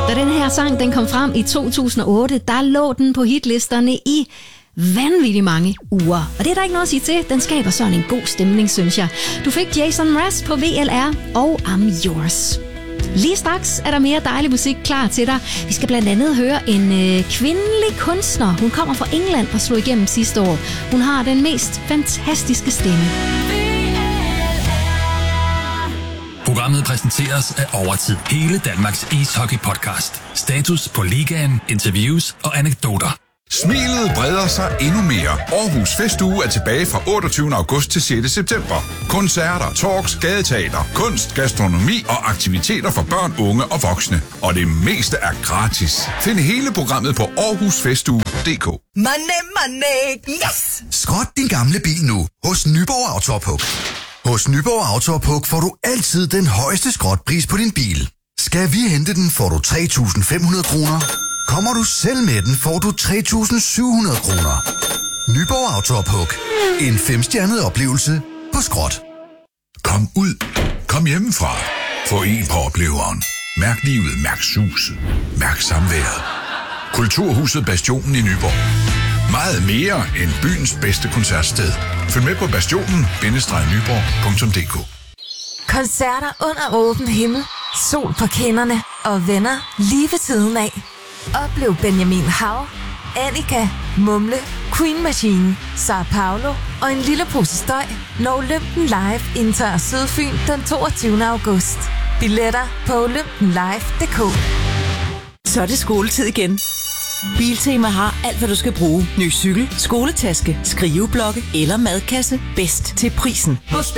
Da den her sang den kom frem i 2008, der lå den på hitlisterne i vanvittigt mange uger. Og det er der ikke noget at sige til. Den skaber sådan en god stemning, synes jeg. Du fik Jason Mraz på VLR og I'm Yours. Lige straks er der mere dejlig musik klar til dig. Vi skal blandt andet høre en kvindelig kunstner. Hun kommer fra England og slog igennem sidste år. Hun har den mest fantastiske stemme. Programmet præsenteres af Overtid. Hele Danmarks ishockey-podcast. Status på ligaen, interviews og anekdoter. Smilet breder sig endnu mere. Aarhus Festuge er tilbage fra 28. august til 6. september. Koncerter, talks, gadeteater, kunst, gastronomi og aktiviteter for børn, unge og voksne. Og det meste er gratis. Find hele programmet på aarhusfestuge.dk. Money, yes! Skrot din gamle bil nu hos Nyborg Autopuk. Hos Nyborg Autopuk får du altid den højeste skrotpris på din bil. Skal vi hente den, får du 3.500 kroner. Kommer du selv med den, får du 3.700 kroner. Nyborg Autopuk. En 5-stjernet oplevelse på skrot. Kom ud. Kom hjemmefra. Få en på opleveren. Mærk livet, mærk suset. Mærk samværet. Kulturhuset Bastionen i Nyborg. Meget mere end byens bedste koncertsted. Følg med på bastionen-nyborg.dk. Koncerter under åben himmel, sol på kinderne og venner lige ved siden af. Oplev Benjamin Hav, Annika, Mumle, Queen Machine, Sao Paulo og en lille pose støj, når Olympen Live indtager Sydfyn den 22. august. Billetter på olympenlive.dk. Så er det skoletid igen. Biltema har alt, hvad du skal bruge. Ny cykel, skoletaske, skriveblokke eller madkasse. Bedst til prisen.